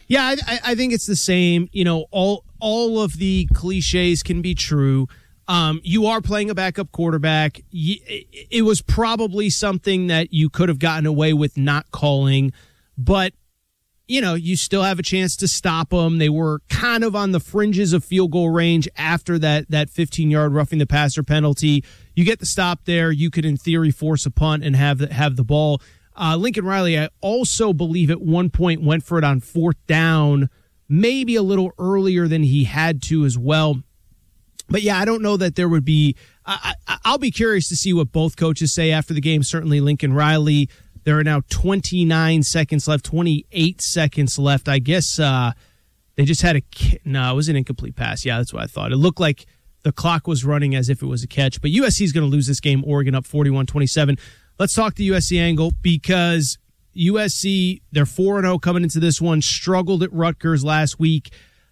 Yeah, I think it's the same. You know, all of the cliches can be true. You are playing a backup quarterback. It was probably something that you could have gotten away with not calling, but you know, you still have a chance to stop them. They were kind of on the fringes of field goal range after that 15-yard roughing the passer penalty. You get the stop there. You could, in theory, force a punt and have the ball. Lincoln Riley, I also believe at one point went for it on fourth down, maybe a little earlier than he had to as well. But yeah, I don't know that there would be. I'll be curious to see what both coaches say after the game. Certainly Lincoln Riley. There are now 28 seconds left. I guess they just had no, it was an incomplete pass. Yeah, that's what I thought. It looked like the clock was running as if it was a catch. But USC is going to lose this game. Oregon up 41-27. Let's talk the USC angle because USC, they're 4-0 coming into this one, struggled at Rutgers last week.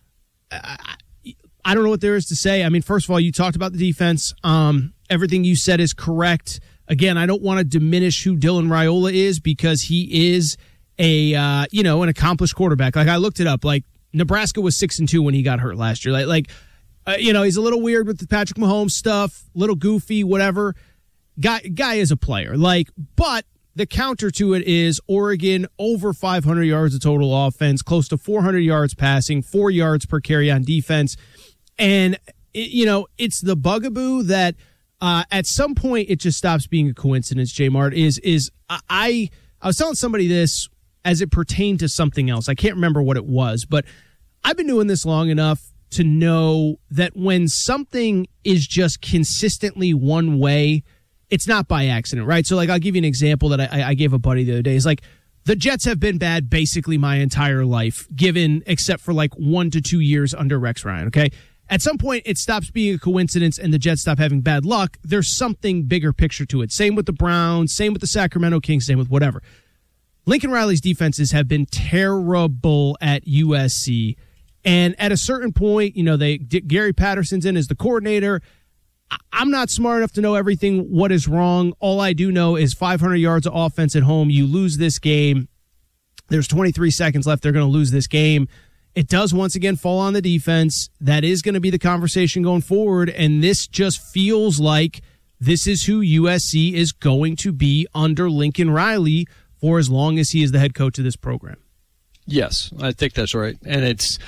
I don't know what there is to say. I mean, first of all, you talked about the defense. Everything you said is correct. Again, I don't want to diminish who Dylan Raiola is because he is an accomplished quarterback. Like, I looked it up. Like, Nebraska was 6-2 when he got hurt last year. He's a little weird with the Patrick Mahomes stuff, little goofy, whatever. Guy is a player. But the counter to it is Oregon over 500 yards of total offense, close to 400 yards passing, 4 yards per carry on defense. And, it's the bugaboo that at some point it just stops being a coincidence, J-Mart, I was telling somebody this as it pertained to something else. I can't remember what it was, but I've been doing this long enough to know that when something is just consistently one way, it's not by accident, right? So, I'll give you an example that I gave a buddy the other day. It's the Jets have been bad basically my entire life, except for 1 to 2 years under Rex Ryan, okay? At some point, it stops being a coincidence and the Jets stop having bad luck. There's something bigger picture to it. Same with the Browns, same with the Sacramento Kings, same with whatever. Lincoln Riley's defenses have been terrible at USC. And at a certain point, Gary Patterson's in as the coordinator. I'm not smart enough to know what is wrong. All I do know is 500 yards of offense at home. You lose this game. There's 23 seconds left. They're going to lose this game. It does once again fall on the defense. That is going to be the conversation going forward. And this just feels like this is who USC is going to be under Lincoln Riley for as long as he is the head coach of this program. Yes, I think that's right. And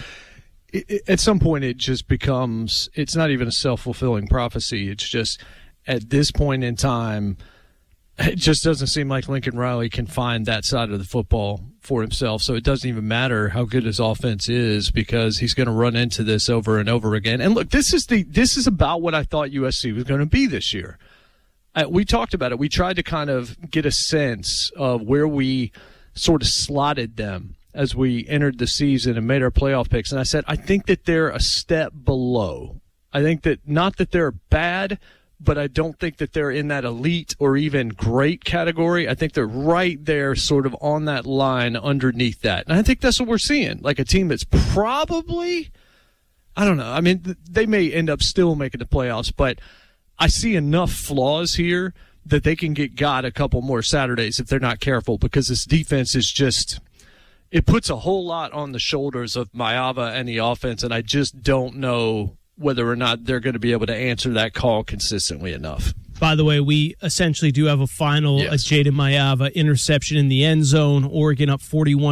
at some point it just becomes, it's not even a self-fulfilling prophecy. It's just at this point in time, it just doesn't seem like Lincoln Riley can find that side of the football for himself. So it doesn't even matter how good his offense is because he's going to run into this over and over again. And look, this is about what I thought USC was going to be this year. We talked about it. We tried to kind of get a sense of where we sort of slotted them as we entered the season and made our playoff picks. And I said, I think that they're a step below. I think that not that they're bad, but I don't think that they're in that elite or even great category. I think they're right there sort of on that line underneath that. And I think that's what we're seeing, like a team that's probably, I don't know. I mean, they may end up still making the playoffs, but I see enough flaws here that they can get got a couple more Saturdays if they're not careful because this defense is just, it puts a whole lot on the shoulders of Maiava and the offense, and I just don't know whether or not they're going to be able to answer that call consistently enough. By the way, we essentially do have a final, a Jaden Maiava interception in the end zone. Oregon up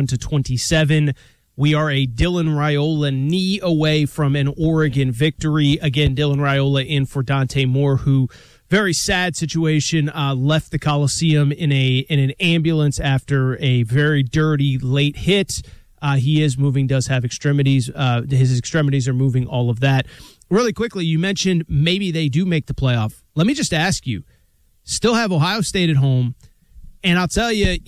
41-27. We are a Dylan Raiola knee away from an Oregon victory. Again, Dylan Raiola in for Dante Moore, who, very sad situation, left the Coliseum in an ambulance after a very dirty late hit. He is moving, does have extremities. His extremities are moving, all of that. Really quickly, you mentioned maybe they do make the playoff. Let me just ask you, still have Ohio State at home, and I'll tell you,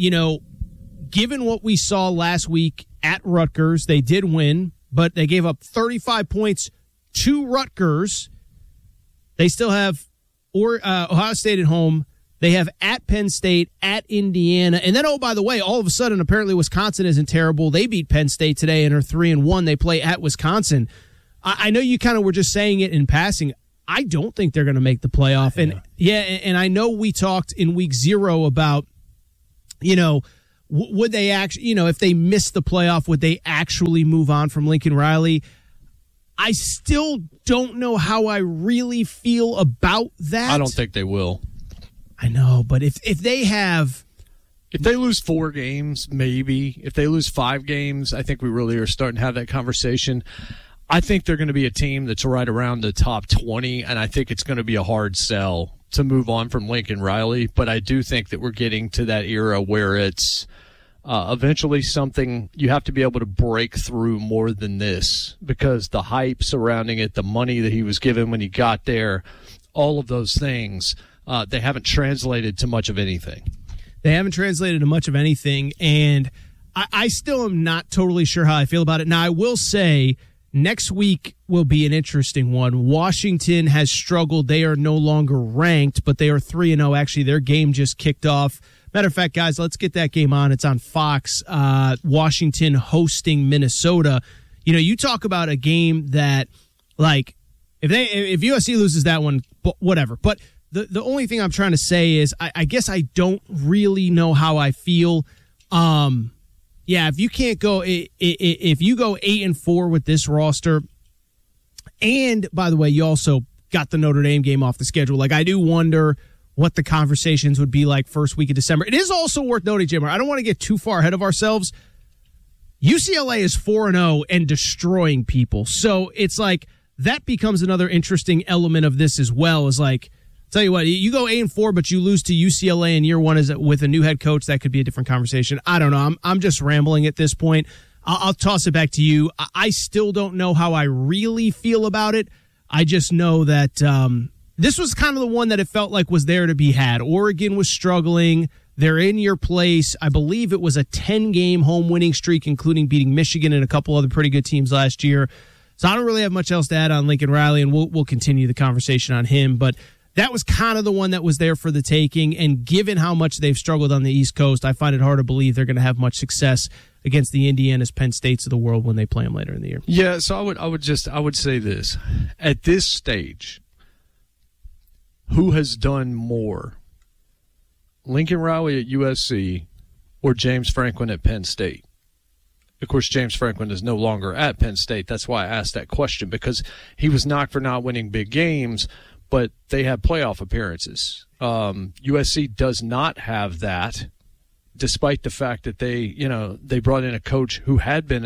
given what we saw last week at Rutgers, they did win, but they gave up 35 points to Rutgers. They still have Ohio State at home. They have at Penn State, at Indiana. And then, oh, by the way, all of a sudden, apparently Wisconsin isn't terrible. They beat Penn State today and are 3-1. They play at Wisconsin. I know you kind of were just saying it in passing. I don't think they're going to make the playoff. And and I know we talked in week 0 about, would they actually, if they miss the playoff, would they actually move on from Lincoln Riley? I still don't know how I really feel about that. I don't think they will. I know, but if they have... If they lose 4 games, maybe. If they lose 5 games, I think we really are starting to have that conversation. I think they're going to be a team that's right around the top 20, and I think it's going to be a hard sell to move on from Lincoln Riley. But I do think that we're getting to that era where it's eventually something you have to be able to break through more than this, because the hype surrounding it, the money that he was given when he got there, all of those things, they haven't translated to much of anything. They haven't translated to much of anything, and I still am not totally sure how I feel about it. Now, I will say next week will be an interesting one. Washington has struggled. They are no longer ranked, but they are 3-0. Actually, their game just kicked off. Matter of fact, guys, let's get that game on. It's on Fox. Washington hosting Minnesota. You talk about a game that, like, if USC loses that one, whatever. But the only thing I'm trying to say is I guess I don't really know how I feel. If you can't go, if you go 8-4 with this roster, and by the way, you also got the Notre Dame game off the schedule. Like, I do wonder what the conversations would be like first week of December. It is also worth noting, Jim, I don't want to get too far ahead of ourselves. UCLA is 4-0 and destroying people. So it's like that becomes another interesting element of this as well, is like, tell you what, you go 8-4, but you lose to UCLA in year one with a new head coach. That could be a different conversation. I don't know. I'm just rambling at this point. I'll toss it back to you. I still don't know how I really feel about it. I just know that this was kind of the one that it felt like was there to be had. Oregon was struggling. They're in your place. I believe it was a 10-game home winning streak, including beating Michigan and a couple other pretty good teams last year. So I don't really have much else to add on Lincoln Riley, and we'll continue the conversation on him. But that was kind of the one that was there for the taking, and given how much they've struggled on the East Coast, I find it hard to believe they're going to have much success against the Indianas, Penn States of the world when they play them later in the year. Yeah, so I would say this. At this stage, who has done more? Lincoln Riley at USC or James Franklin at Penn State? Of course, James Franklin is no longer at Penn State. That's why I asked that question, because he was knocked for not winning big games, but they have playoff appearances. USC does not have that, despite the fact that they brought in a coach who had been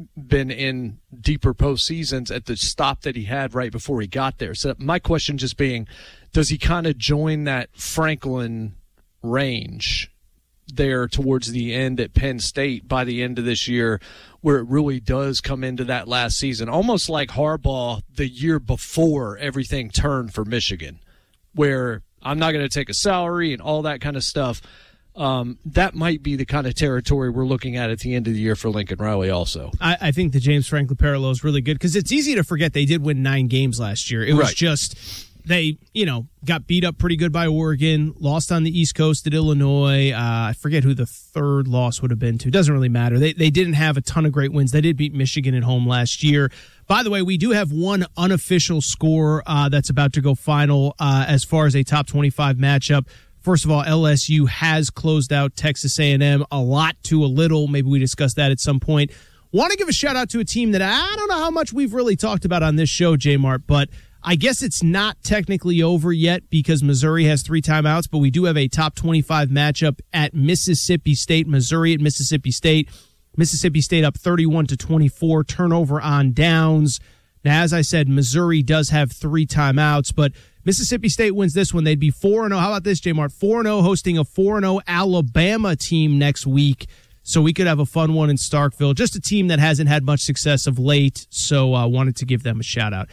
in deeper postseasons at the stop that he had right before he got there. So my question just being, does he kind of join that Franklin range there towards the end at Penn State by the end of this year, where it really does come into that last season, almost like Harbaugh the year before everything turned for Michigan, where I'm not going to take a salary and all that kind of stuff. That might be the kind of territory we're looking at the end of the year for Lincoln Riley also. I think the James Franklin parallel is really good, because it's easy to forget they did win 9 games last year. It was just they, got beat up pretty good by Oregon, lost on the East Coast at Illinois. I forget who the third loss would have been to. It doesn't really matter. They didn't have a ton of great wins. They did beat Michigan at home last year. By the way, we do have one unofficial score that's about to go final as far as a top 25 matchup. First of all, LSU has closed out Texas A&M a lot to a little. Maybe we discuss that at some point. Want to give a shout out to a team that I don't know how much we've really talked about on this show, J-Mart, but I guess it's not technically over yet because Missouri has 3 timeouts, but we do have a top 25 matchup at Mississippi State. Missouri at Mississippi State. Mississippi State up 31-24, turnover on downs. Now, as I said, Missouri does have 3 timeouts, but Mississippi State wins this one. They'd be 4-0. How about this, J-Mart? 4-0 hosting a 4-0 Alabama team next week. So we could have a fun one in Starkville. Just a team that hasn't had much success of late, so I wanted to give them a shout-out.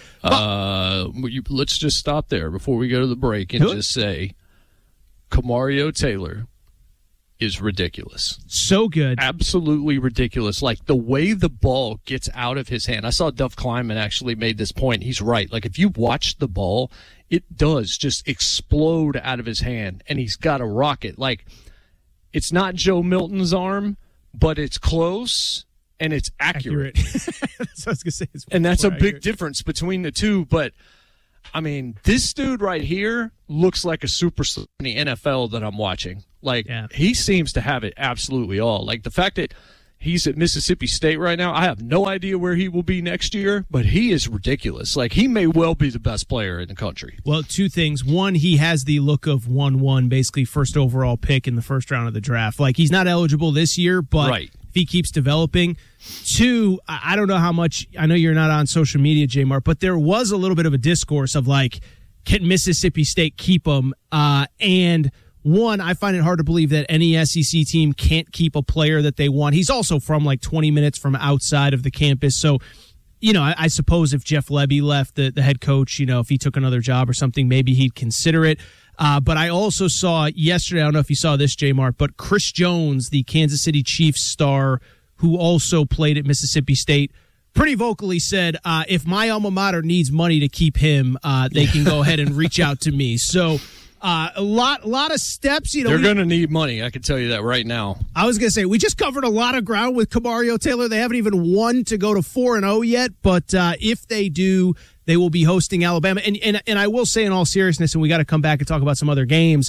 Let's just stop there before we go to the break and just say Kamario Taylor is ridiculous. So good. Absolutely ridiculous. Like, the way the ball gets out of his hand. I saw Duff Kleinman actually made this point. He's right. Like, if you watch the ball, it does just explode out of his hand, and he's got a rocket. Like, it's not Joe Milton's arm, but it's close, and it's accurate. That's what I was going to say. And that's a big difference between the two, but I mean, this dude right here looks like a superstar in the NFL that I'm watching. Like, He seems to have it absolutely all. Like, the fact that he's at Mississippi State right now, I have no idea where he will be next year, but he is ridiculous. Like, he may well be the best player in the country. Well, two things. One, he has the look of 1-1, basically first overall pick in the first round of the draft. Like, he's not eligible this year, but if he keeps developing. Two, I don't know how much, I know you're not on social media, J-Mart, but there was a little bit of a discourse of, like, can Mississippi State keep him? And one, I find it hard to believe that any SEC team can't keep a player that they want. He's also from like 20 minutes from outside of the campus. So, I suppose if Jeff Lebby left, the head coach, if he took another job or something, maybe he'd consider it. But I also saw yesterday, I don't know if you saw this, J-Mart, but Chris Jones, the Kansas City Chiefs star who also played at Mississippi State, pretty vocally said, if my alma mater needs money to keep him, they can go ahead and reach out to me. So, a lot of steps. They're going to need money. I can tell you that right now. I was going to say, we just covered a lot of ground with Kamario Taylor. They haven't even won to go to 4-0 yet, but if they do, they will be hosting Alabama. And I will say, in all seriousness, and we got to come back and talk about some other games,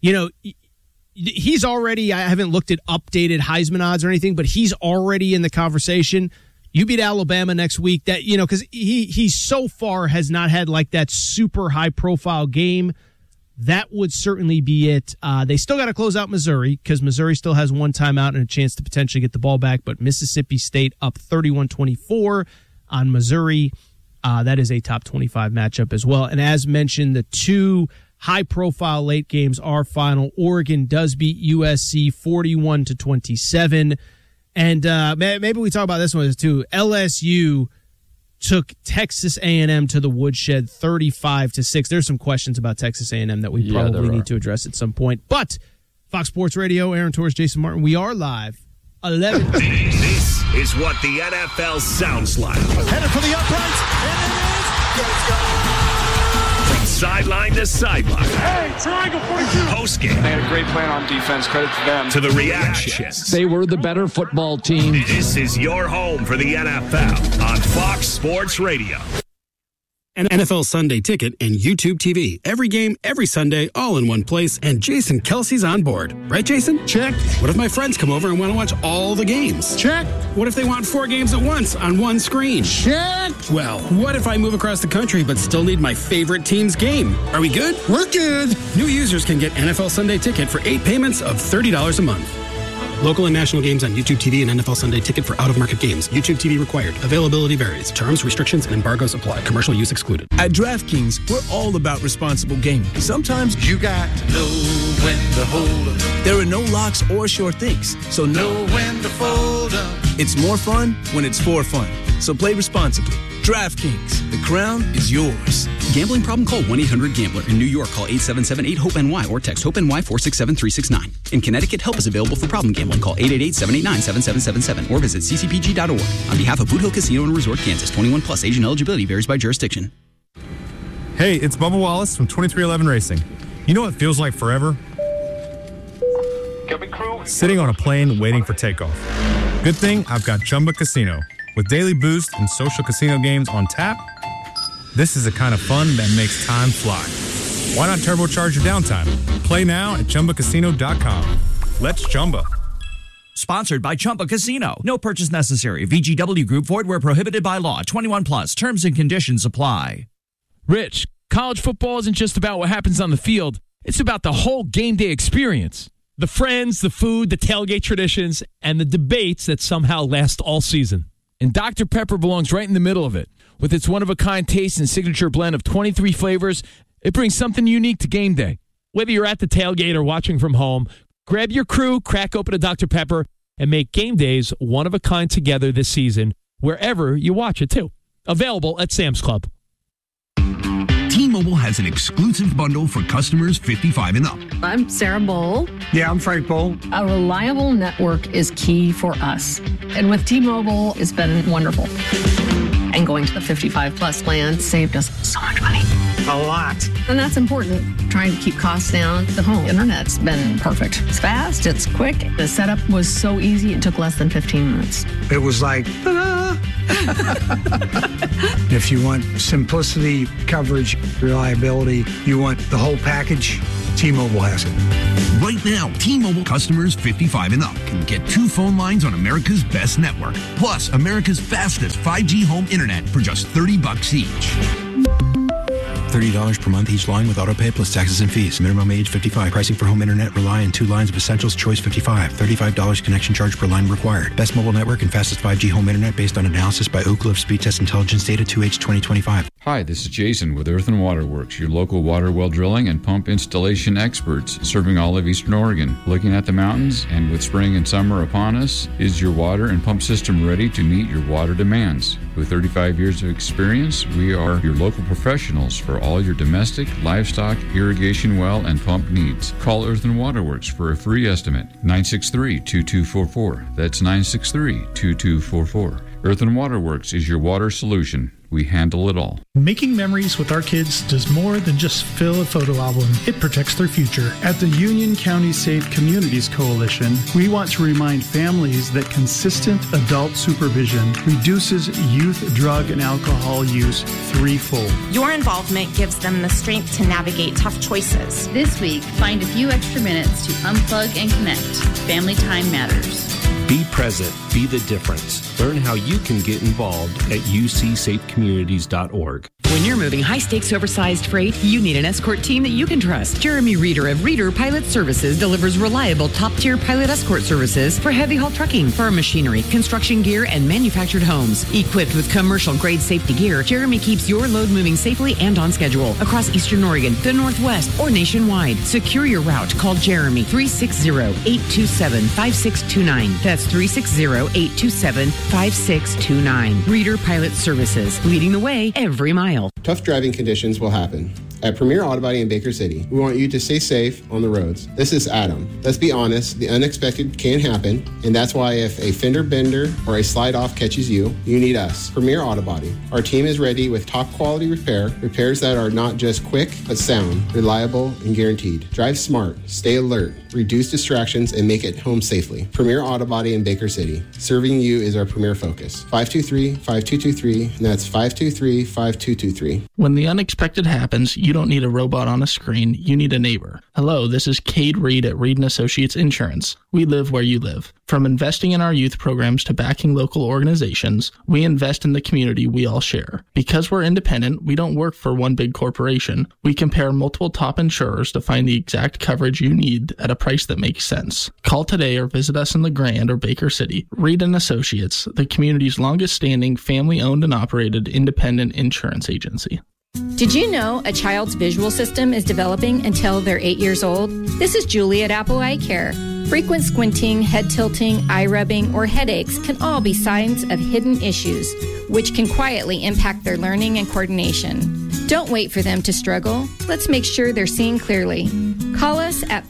he's already, I haven't looked at updated Heisman odds or anything, but he's already in the conversation. You beat Alabama next week, that because he so far has not had like that super high profile game. That would certainly be it. They still got to close out Missouri because Missouri still has one timeout and a chance to potentially get the ball back. But Mississippi State up 31-24 on Missouri. That is a top 25 matchup as well. And as mentioned, the two high-profile late games are final. Oregon does beat USC 41-27. And maybe we talk about this one too. LSU took Texas A&M to the woodshed 35-6. There's some questions about Texas A&M that we probably need to address at some point. But Fox Sports Radio, Aaron Torres, Jason Martin, we are live. 11. This is what the NFL sounds like. Headed for the uprights, and it is. Let's go. From sideline to sideline. Hey, triangle 42. Postgame. They had a great plan on defense. Credit to them. To the reactions. They were the better football team. This is your home for the NFL on Fox Sports Radio. An NFL Sunday Ticket and YouTube TV. Every game, every Sunday, all in one place. And Jason Kelsey's on board. Right, Jason? Check. What if my friends come over and want to watch all the games? Check. What if they want 4 games at once on one screen? Check. Well, what if I move across the country but still need my favorite team's game? Are we good? We're good. New users can get NFL Sunday Ticket for 8 payments of $30 a month. Local and national games on YouTube TV and NFL Sunday Ticket for out-of-market games. YouTube TV required. Availability varies. Terms, restrictions, and embargoes apply. Commercial use excluded. At DraftKings, we're all about responsible gaming. Sometimes you got to know when to hold up. There are no locks or sure things, so know when to fold up. It's more fun when it's for fun. So play responsibly. DraftKings, the crown is yours. Gambling problem? Call 1-800-GAMBLER. In New York, call 877-8-HOPE-NY or text HOPE-NY 467-369. In Connecticut, help is available for problem gambling. Call 888-789-7777 or visit ccpg.org. On behalf of Boot Hill Casino and Resort, Kansas, 21 plus. Age and eligibility varies by jurisdiction. Hey, it's Bubba Wallace from 2311 Racing. You know what feels like forever? Sitting on a plane waiting for takeoff. Good thing I've got Chumba Casino. With daily boost and social casino games on tap, this is the kind of fun that makes time fly. Why not turbocharge your downtime? Play now at ChumbaCasino.com. Let's Chumba. Sponsored by Chumba Casino. No purchase necessary. VGW Group. Void where prohibited by law. 21 plus. Terms and conditions apply. Rich, college football isn't just about what happens on the field. It's about the whole game day experience. The friends, the food, the tailgate traditions, and the debates that somehow last all season. And Dr. Pepper belongs right in the middle of it. With its one-of-a-kind taste and signature blend of 23 flavors, it brings something unique to game day. Whether you're at the tailgate or watching from home, grab your crew, crack open a Dr. Pepper, and make game days one-of-a-kind together this season, wherever you watch it, too. Available at Sam's Club. T-Mobile has an exclusive bundle for customers 55 and up. I'm Sarah Bowl. Yeah, I'm Frank Bowl. A reliable network is key for us. And with T-Mobile, it's been wonderful. And going to the 55 plus plan saved us so much money. A lot. And that's important. Trying to keep costs down. The home internet's been perfect. It's fast, it's quick. The setup was so easy, it took less than 15 minutes. It was like, ta-da! If you want simplicity, coverage, reliability, you want the whole package, T-Mobile has it. Right now, T-Mobile customers 55 and up can get 2 phone lines on America's best network, plus America's fastest 5G home internet for just $30 each. $30 per month each line with autopay plus taxes and fees. Minimum age 55. Pricing for home internet rely on 2 lines of Essentials Choice 55. $35 connection charge per line required. Best mobile network and fastest 5G home internet based on analysis by Oak Cliff Speed Test Intelligence Data 2H 2025. Hi, this is Jason with Earth and Water Works, your local water well drilling and pump installation experts serving all of Eastern Oregon. Looking at the mountains and with spring and summer upon us, is your water and pump system ready to meet your water demands? With 35 years of experience, we are your local professionals for all your domestic, livestock, irrigation well, and pump needs. Call Earth and Water Works for a free estimate. 963-2244. That's 963-2244. Earth and Water Works is your water solution. We handle it all. Making memories with our kids does more than just fill a photo album. It protects their future. At the Union County Safe Communities Coalition, we want to remind families that consistent adult supervision reduces youth drug and alcohol use threefold. Your involvement gives them the strength to navigate tough choices. This week, find a few extra minutes to unplug and connect. Family time matters. Be present. Be the difference. Learn how you can get involved at ucsafecommunities.org. When you're moving high-stakes, oversized freight, you need an escort team that you can trust. Jeremy Reeder of Reeder Pilot Services delivers reliable, top-tier pilot escort services for heavy-haul trucking, farm machinery, construction gear, and manufactured homes. Equipped with commercial-grade safety gear, Jeremy keeps your load moving safely and on schedule across Eastern Oregon, the Northwest, or nationwide. Secure your route. Call Jeremy 360-827-5629. That's 360-827-5629. Reeder Pilot Services, leading the way every mile. Tough driving conditions will happen. At Premier Auto Body in Baker City, we want you to stay safe on the roads. This is Adam. Let's be honest, the unexpected can happen, and that's why if a fender bender or a slide off catches you, you need us, Premier Auto Body. Our team is ready with top quality repairs that are not just quick, but sound, reliable, and guaranteed. Drive smart, stay alert, reduce distractions, and make it home safely. Premier Auto Body in Baker City. Serving you is our premier focus. 523-5223, and that's 523-5223. When the unexpected happens, you don't need a robot on a screen, you need a neighbor. Hello, this is Cade Reed at Reed & Associates Insurance. We live where you live. From investing in our youth programs to backing local organizations, we invest in the community we all share. Because we're independent, we don't work for one big corporation. We compare multiple top insurers to find the exact coverage you need at a price that makes sense. Call today or visit us in LeGrand or Baker City. Reed & Associates, the community's longest-standing, family-owned and operated independent insurance agency. Did you know a child's visual system is developing until they're 8 years old? This is Julie at Apple Eye Care. Frequent squinting, head tilting, eye rubbing, or headaches can all be signs of hidden issues, which can quietly impact their learning and coordination. Don't wait for them to struggle. Let's make sure they're seeing clearly. Call us at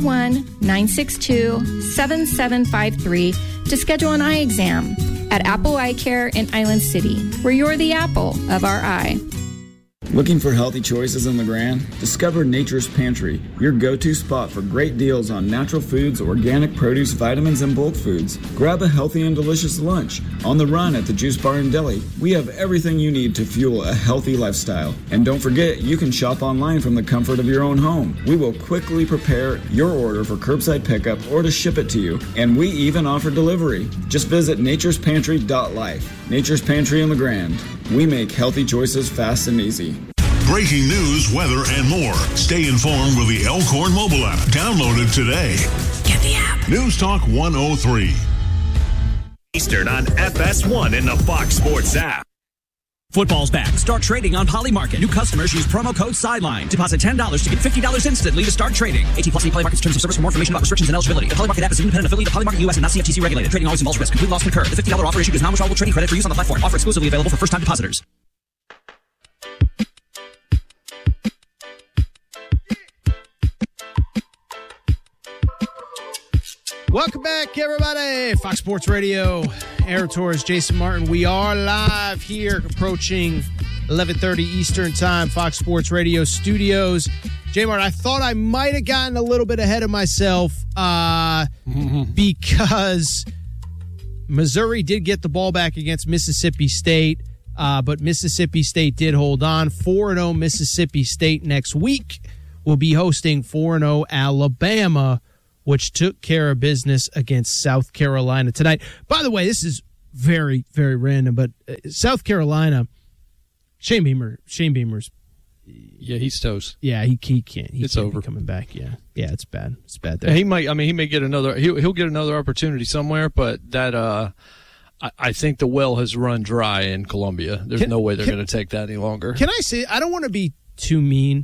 541-962-7753 to schedule an eye exam at Apple Eye Care in Island City, where you're the apple of our eye. Looking for healthy choices in LeGrand? Discover Nature's Pantry, your go-to spot for great deals on natural foods, organic produce, vitamins, and bulk foods. Grab a healthy and delicious lunch. On the run at the Juice Bar and Deli, we have everything you need to fuel a healthy lifestyle. And don't forget, you can shop online from the comfort of your own home. We will quickly prepare your order for curbside pickup or to ship it to you. And we even offer delivery. Just visit naturespantry.life. Nature's Pantry in LeGrand. We make healthy choices fast and easy. Breaking news, weather, and more. Stay informed with the Elkhorn mobile app. Download it today. Get the app. News Talk 103. Eastern on FS1 in the Fox Sports app. Football's back. Start trading on Polymarket. New customers use promo code SIDELINE. Deposit $10 to get $50 instantly to start trading. 18+ Polymarket's terms of service. For more information about restrictions and eligibility. The Polymarket app is an independent affiliate of Polymarket US and not CFTC regulated. Trading always involves risk. Complete loss concurred. The $50 offer issued is non-withdrawable trading credit for use on the platform. Offer exclusively available for first-time depositors. Welcome back, everybody. Fox Sports Radio. Aaron Torres, Jason Martin. We are live here, approaching 11:30 Eastern Time, Fox Sports Radio studios. J. Martin, I thought I might have gotten a little bit ahead of myself because Missouri did get the ball back against Mississippi State, but Mississippi State did hold on. 4-0 Mississippi State next week will be hosting 4-0 Alabama, which took care of business against South Carolina tonight. By the way, this is very, very random, but South Carolina, Shane Beamer's. Yeah, he's toast. Yeah, he can't. It's can't over. Be coming back. Yeah, it's bad. It's bad there. He may get another. He'll get another opportunity somewhere, but that I think the well has run dry in Columbia. There's no way they're going to take that any longer. Can I say? I don't want to be too mean.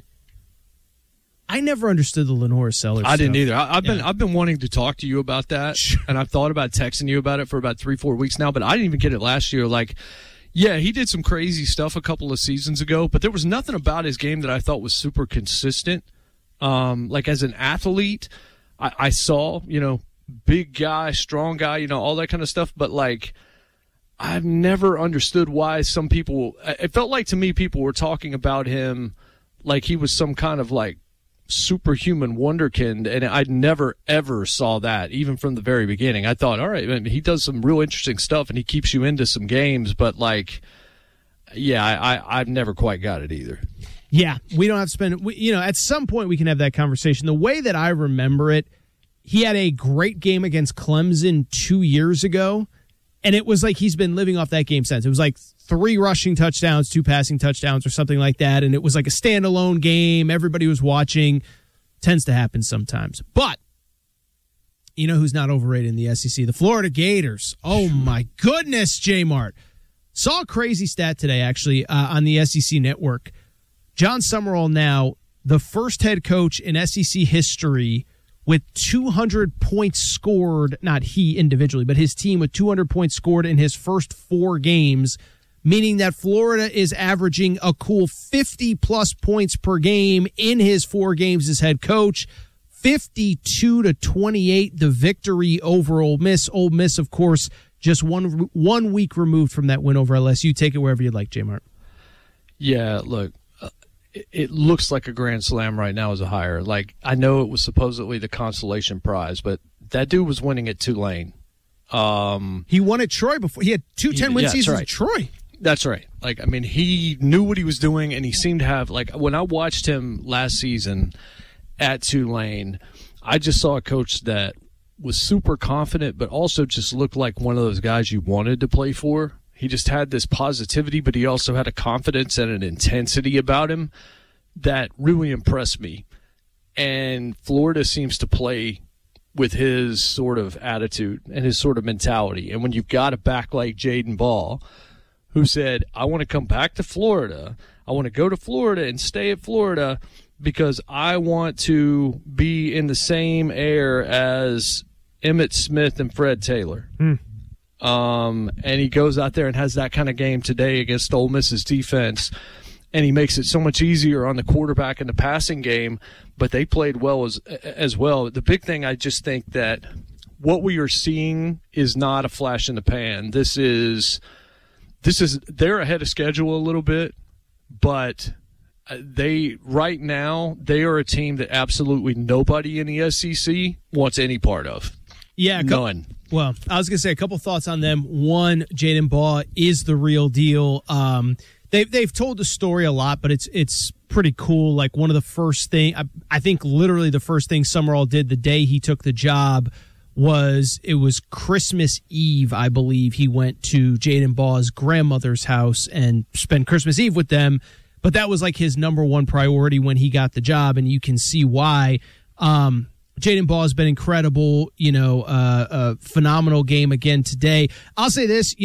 I never understood the Lenora Sellers. I didn't either. I've been wanting to talk to you about that, and I've thought about texting you about it for about 3-4 weeks now. But I didn't even get it last year. Like, yeah, he did some crazy stuff a couple of seasons ago, but there was nothing about his game that I thought was super consistent. Like as an athlete, I saw, big guy, strong guy, all that kind of stuff. But like, I've never understood why some people. It felt like to me people were talking about him like he was some kind of like superhuman wonderkind, and I never ever saw that even from the very beginning. I thought, all right, he does some real interesting stuff and he keeps you into some games, but like, yeah, I've never quite got it either. Yeah, we don't have to spend, at some point we can have that conversation. The way that I remember it, he had a great game against Clemson 2 years ago, and it was like he's been living off that game since. It was like 3 rushing touchdowns, 2 passing touchdowns or something like that. And it was like a standalone game. Everybody was watching. Tends to happen sometimes. But you know who's not overrated in the SEC? The Florida Gators. Oh, my goodness, J-Mart. Saw a crazy stat today, actually, on the SEC Network. John Summerall now, the first head coach in SEC history with 200 points scored, not he individually, but his team with 200 points scored in his first 4 games, meaning that Florida is averaging a cool 50-plus points per game in his 4 games as head coach. 52-28, the victory over Ole Miss. Ole Miss, of course, just one week removed from that win over LSU. Take it wherever you'd like, J-Mart. Yeah, look, it looks like a grand slam right now as a hire. Like, I know it was supposedly the consolation prize, but that dude was winning at Tulane. He won at Troy before. He had 2 10-win seasons at Troy. That's right. Like, I mean, he knew what he was doing, and he seemed to have, like, when I watched him last season at Tulane, I just saw a coach that was super confident, but also just looked like one of those guys you wanted to play for. He just had this positivity, but he also had a confidence and an intensity about him that really impressed me. And Florida seems to play with his sort of attitude and his sort of mentality. And when you've got a back like Jaden Ball, who said, I want to come back to Florida, I want to go to Florida and stay at Florida because I want to be in the same air as Emmitt Smith and Fred Taylor. And he goes out there and has that kind of game today against Ole Miss's defense, and he makes it so much easier on the quarterback in the passing game, but they played well as well. The big thing, I just think that what we are seeing is not a flash in the pan. This is they're ahead of schedule a little bit, but right now they are a team that absolutely nobody in the SEC wants any part of. Yeah, none. Well, I was going to say a couple thoughts on them. One, Jaden Ball is the real deal. They've told the story a lot, but it's pretty cool. Like one of the first thing, I think literally the first thing Summerall did the day he took the job was Christmas Eve, I believe. He went to Jaden Ball's grandmother's house and spent Christmas Eve with them. But that was like his number one priority when he got the job, and you can see why. Jaden Ball has been incredible, a phenomenal game again today. I'll say this,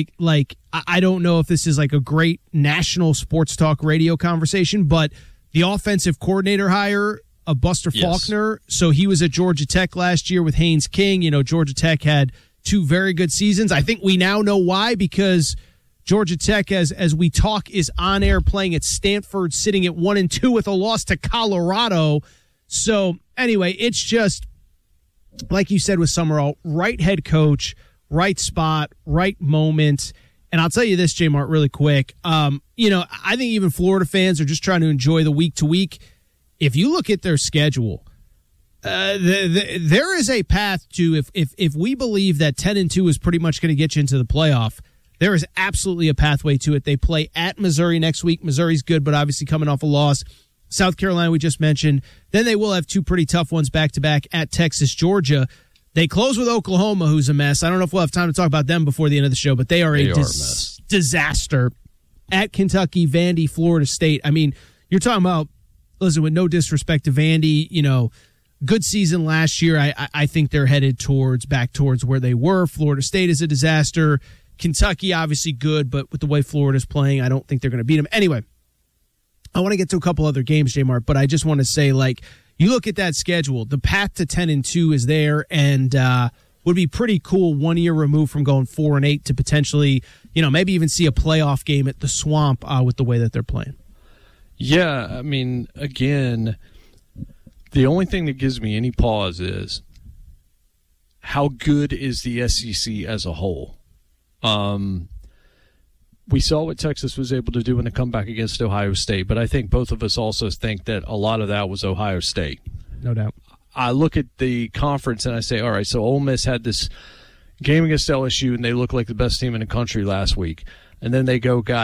I don't know if this is like a great national sports talk radio conversation, but the offensive coordinator hire of Buster Faulkner. So he was at Georgia Tech last year with Haynes King. Georgia Tech had 2 very good seasons. I think we now know why, because Georgia Tech, as we talk, is on air playing at Stanford, sitting at 1-2 with a loss to Colorado. So anyway, it's just like you said with Summerall, right head coach, right spot, right moment. And I'll tell you this, J-Mart, really quick. I think even Florida fans are just trying to enjoy the week to week. If you look at their schedule, There is a path to if we believe that 10-2 is pretty much going to get you into the playoff. There is absolutely a pathway to it. They play at Missouri next week. Missouri's good, but obviously coming off a loss. South Carolina, we just mentioned. Then they will have two pretty tough ones back-to-back at Texas, Georgia. They close with Oklahoma, who's a mess. I don't know if we'll have time to talk about them before the end of the show, but they are a disaster. At Kentucky, Vandy, Florida State. I mean, you're talking about, listen, with no disrespect to Vandy, good season last year. I think they're headed back towards where they were. Florida State is a disaster. Kentucky, obviously good, but with the way Florida's playing, I don't think they're going to beat them. Anyway, I want to get to a couple other games, J-Mart, but I just want to say, you look at that schedule, the path to 10-2 is there, and would be pretty cool 1 year removed from going 4-8 to potentially, maybe even see a playoff game at the Swamp with the way that they're playing. Yeah, I mean, again, the only thing that gives me any pause is how good is the SEC as a whole? We saw what Texas was able to do in the comeback against Ohio State, but I think both of us also think that a lot of that was Ohio State. No doubt. I look at the conference and I say, all right, so Ole Miss had this game against LSU and they look like the best team in the country last week. And then they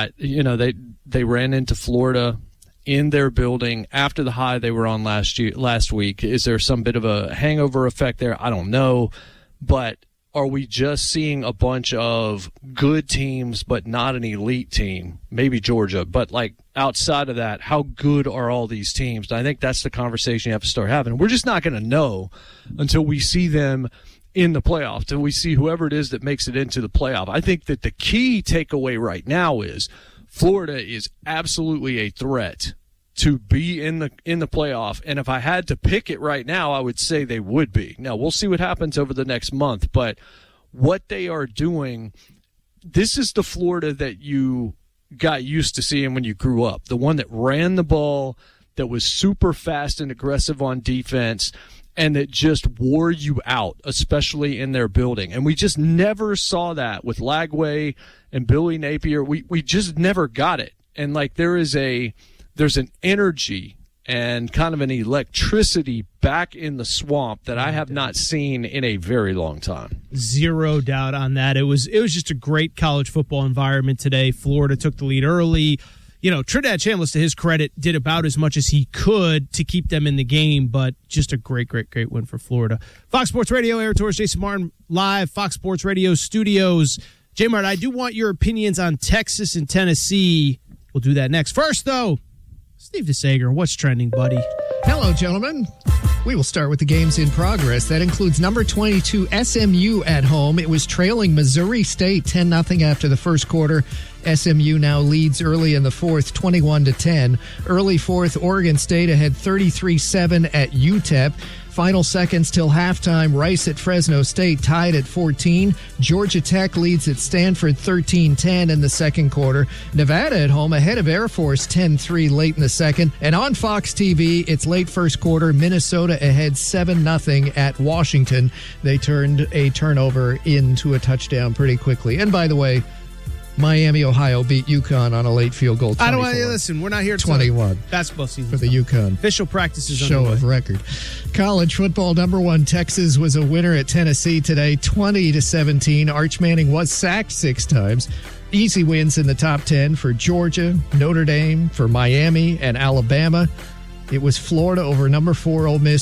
they ran into Florida in their building after the high they were on last week. Is there some bit of a hangover effect there? I don't know. But are we just seeing a bunch of good teams but not an elite team? Maybe Georgia. But, outside of that, how good are all these teams? And I think that's the conversation you have to start having. We're just not going to know until we see them in the playoff, until we see whoever it is that makes it into the playoff. I think that the key takeaway right now is Florida is absolutely a threat to be in the playoff, and if I had to pick it right now, I would say they would be. Now, we'll see what happens over the next month, but what they are doing, this is the Florida that you got used to seeing when you grew up, the one that ran the ball, that was super fast and aggressive on defense, and that just wore you out, especially in their building. And we just never saw that with Lagway and Billy Napier. We just never got it. And, there's an energy and kind of an electricity back in the Swamp that I have not seen in a very long time. Zero doubt on that. It was just a great college football environment today. Florida took the lead early. Trinidad Chambliss, to his credit, did about as much as he could to keep them in the game, but just a great win for Florida. Fox Sports Radio, Aaron Torres, Jason Martin, live, Fox Sports Radio studios. J-Mart, I do want your opinions on Texas and Tennessee. We'll do that next. First, though, Steve DeSager, what's trending, buddy? Hello, gentlemen. We will start with the games in progress. That includes number 22 SMU at home. It was trailing Missouri State 10-0 after the first quarter. SMU now leads early in the fourth, 21-10. Early fourth, Oregon State ahead 33-7 at UTEP. Final seconds till halftime, Rice at Fresno State tied at 14. Georgia Tech leads at Stanford 13-10 in the second quarter. Nevada at home ahead of Air Force 10-3 late in the second. And on Fox TV, it's late first quarter, Minnesota ahead 7-0 at Washington. They turned a turnover into a touchdown pretty quickly. And by the way, Miami, Ohio beat UConn on a late field goal. I don't want to listen. We're not here to 21 basketball season for the UConn. Official practices show underway. Of record. College football, number 1 Texas was a winner at Tennessee today, 20-17. Arch Manning was sacked 6 times. Easy wins in the top 10 for Georgia, Notre Dame, for Miami, and Alabama. It was Florida over number 4 Ole Miss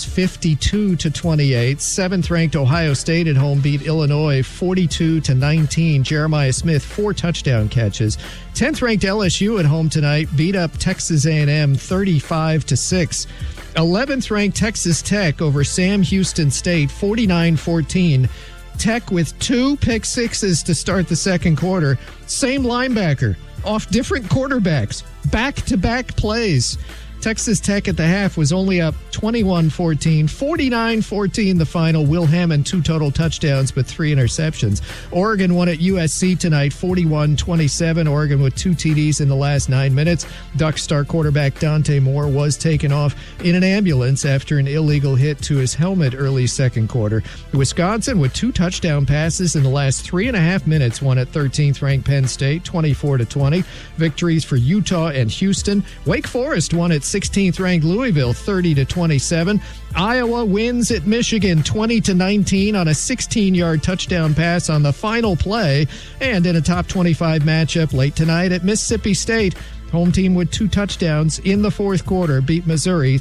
52-28. 7th-ranked Ohio State at home beat Illinois 42-19. Jeremiah Smith 4 touchdown catches. 10th-ranked LSU at home tonight beat up Texas A&M 35-6. 11th-ranked Texas Tech over Sam Houston State 49-14. Tech with 2 pick sixes to start the second quarter. Same linebacker off different quarterbacks. Back-to-back plays. Texas Tech at the half was only up 21-14, 49-14 the final. Will Hammond 2 total touchdowns but 3 interceptions. Oregon won at USC tonight 41-27. Oregon with 2 TDs in the last 9 minutes. Duck star quarterback Dante Moore was taken off in an ambulance after an illegal hit to his helmet early second quarter. Wisconsin with 2 touchdown passes in the last 3.5 minutes won at 13th ranked Penn State 24-20. Victories for Utah and Houston. Wake Forest won at 16th ranked Louisville 30-27. Iowa wins at Michigan 20-19 on a 16-yard touchdown pass on the final play. And in a top 25 matchup late tonight at Mississippi State, home team with 2 touchdowns in the fourth quarter beat Missouri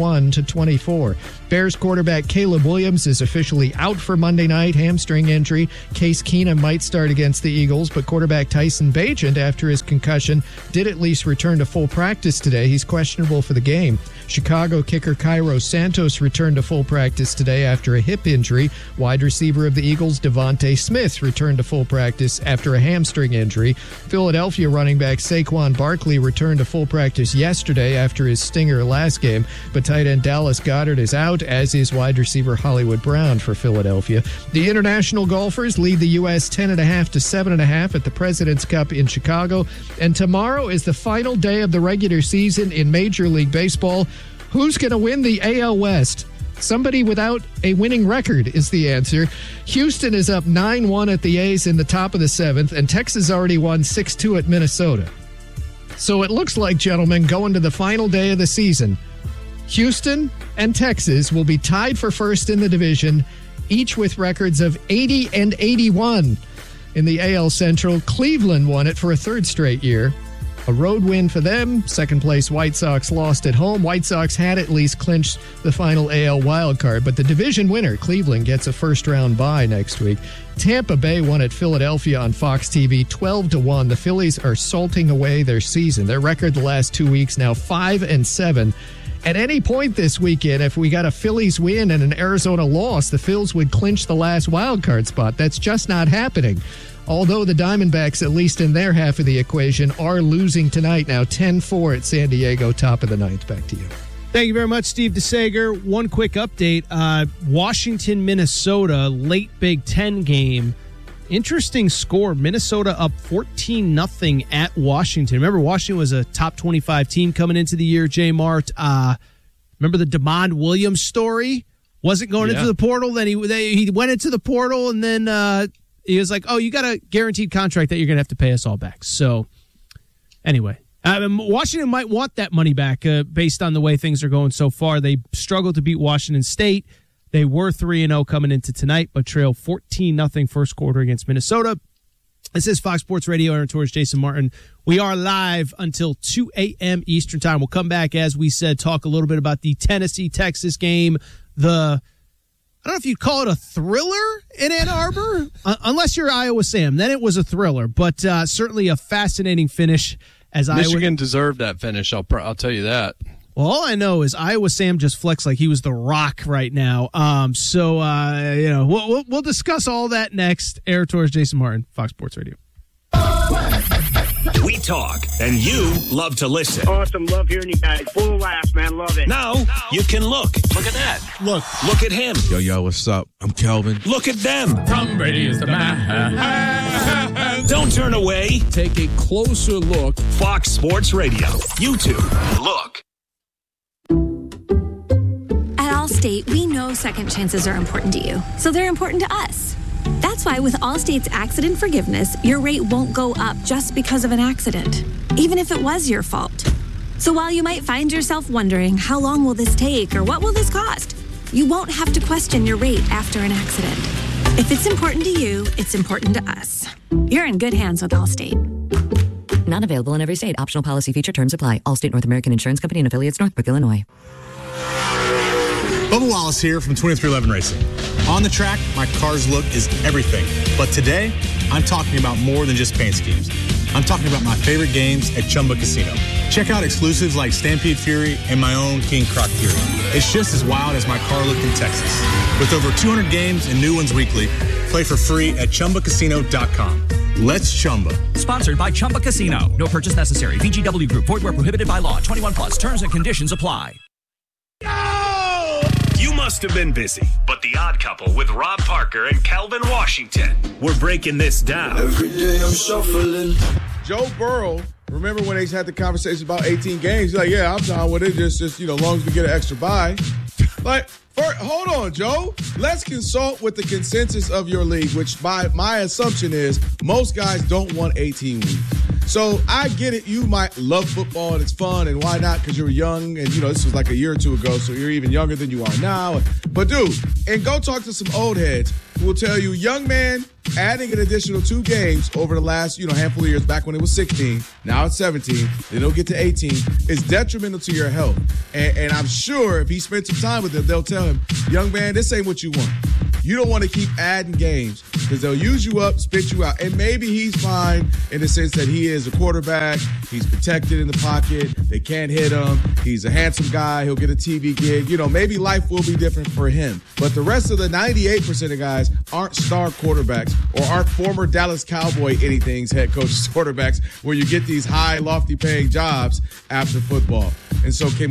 31-24. Bears quarterback Caleb Williams is officially out for Monday night, hamstring injury. Case Keenum might start against the Eagles, but quarterback Tyson Bagent, after his concussion, did at least return to full practice today. He's questionable for the game. Chicago kicker Cairo Santos returned to full practice today after a hip injury. Wide receiver of the Eagles, Devontae Smith, returned to full practice after a hamstring injury. Philadelphia running back Saquon Barkley returned to full practice yesterday after his stinger last game, but tight end Dallas Goedert is out, as is wide receiver Hollywood Brown for Philadelphia. The international golfers lead the U.S. 10.5 to 7.5 at the President's Cup in Chicago, and tomorrow is the final day of the regular season in Major League Baseball. Who's going to win the AL West? Somebody without a winning record is the answer. Houston is up 9-1 at the A's in the top of the 7th, and Texas already won 6-2 at Minnesota. So it looks like, gentlemen, going to the final day of the season, Houston and Texas will be tied for first in the division, each with records of 80 and 81. In the AL Central, Cleveland won it for a third straight year. A road win for them. Second place White Sox lost at home. White Sox had at least clinched the final AL wildcard, but the division winner, Cleveland, gets a first-round bye next week. Tampa Bay won at Philadelphia on Fox TV 12-1. The Phillies are salting away their season. Their record the last 2 weeks now 5-7. At any point this weekend, if we got a Phillies win and an Arizona loss, the Phils would clinch the last wildcard spot. That's just not happening. Although the Diamondbacks, at least in their half of the equation, are losing tonight now 10-4 at San Diego, top of the ninth. Back to you. Thank you very much, Steve DeSager. One quick update. Washington, Minnesota, late Big Ten game. Interesting score. Minnesota up 14-0 at Washington. Remember, Washington was a top 25 team coming into the year, J. Mart. Remember the DeMond Williams story? Wasn't going into the portal. Then he went into the portal, and then he was like, oh, you got a guaranteed contract that you're going to have to pay us all back. So, anyway, Washington might want that money back based on the way things are going so far. They struggled to beat Washington State. They were 3-0 coming into tonight, but trailed 14-0 first quarter against Minnesota. This is Fox Sports Radio. Aaron Torres, Jason Martin. We are live until 2 a.m. Eastern Time. We'll come back, as we said, talk a little bit about the Tennessee-Texas game, I don't know if you'd call it a thriller in Ann Arbor, unless you're Iowa Sam. Then it was a thriller, but certainly a fascinating finish. As Michigan deserved that finish, I'll tell you that. Well, all I know is Iowa Sam just flexed like he was the Rock right now. We'll discuss all that next. Aaron Torres, Jason Martin, Fox Sports Radio. We talk, and you love to listen. Awesome. Love hearing you guys. Full of laughs, man. Love it. Now, you can look. Look at that. Look at him. Yo, what's up? I'm Kelvin. Look at them. Tom Brady is the man. Don't turn away. Take a closer look. Fox Sports Radio. YouTube. Look. At Allstate, we know second chances are important to you, so they're important to us. That's why with Allstate's accident forgiveness, your rate won't go up just because of an accident, even if it was your fault. So while you might find yourself wondering, how long will this take or what will this cost? You won't have to question your rate after an accident. If it's important to you, it's important to us. You're in good hands with Allstate. Not available in every state. Optional policy feature terms apply. Allstate North American Insurance Company and affiliates, Northbrook, Illinois. Bubba Wallace here from 2311 Racing. On the track, my car's look is everything. But today, I'm talking about more than just paint schemes. I'm talking about my favorite games at Chumba Casino. Check out exclusives like Stampede Fury and my own King Croc Fury. It's just as wild as my car looked in Texas. With over 200 games and new ones weekly, play for free at ChumbaCasino.com. Let's Chumba. Sponsored by Chumba Casino. No purchase necessary. VGW Group. Void where prohibited by law. 21 plus. Terms and conditions apply. You must have been busy, but The Odd Couple with Rob Parker and Calvin Washington. We're breaking this down. Every day I'm shuffling. Joe Burrow, remember when they had the conversation about 18 games? He's like, yeah, I'm down with it. Just as long as we get an extra bye. Like, hold on, Joe. Let's consult with the consensus of your league, which my assumption is most guys don't want 18 weeks. So I get it. You might love football and it's fun and why not? Because you're young and, this was like a year or two ago, so you're even younger than you are now. But, dude, and go talk to some old heads who will tell you, young man, adding an additional 2 games over the last, handful of years, back when it was 16, now it's 17, then it'll get to 18, is detrimental to your health. And I'm sure if he spent some time with them, they'll tell him, young man, this ain't what you want. You don't want to keep adding games because they'll use you up, spit you out. And maybe he's fine in the sense that he is a quarterback. He's protected in the pocket. They can't hit him. He's a handsome guy. He'll get a TV gig. Maybe life will be different for him. But the rest of the 98% of guys aren't star quarterbacks or aren't former Dallas Cowboy anythings head coaches quarterbacks where you get these high, lofty paying jobs after football. And so can